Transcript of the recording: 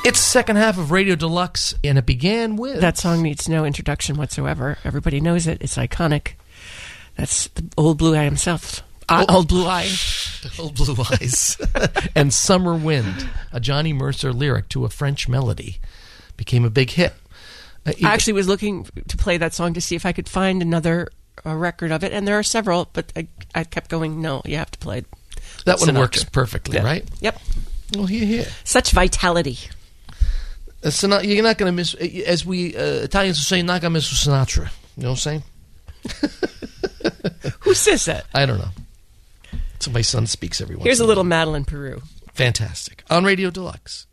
It's the second half of Radio Deluxe, and it began with... That song needs no introduction whatsoever. Everybody knows it. It's iconic. That's the Old Blue Eye himself. Old Blue Eye. Old Blue Eyes. And Summer Wind, a Johnny Mercer lyric to a French melody, became a big hit. I actually was looking to play that song to see if I could find another record of it, and there are several, but I kept going, no, you have to play it. That one Sinatra. works perfectly, right? Yep. Well, here. Such vitality. You're not going to miss, as we Italians say, not going to miss Sinatra. You know what I'm saying? Who says that? I don't know. So my son speaks every once Here's in a little Madeline Peru. Fantastic. On Radio Deluxe.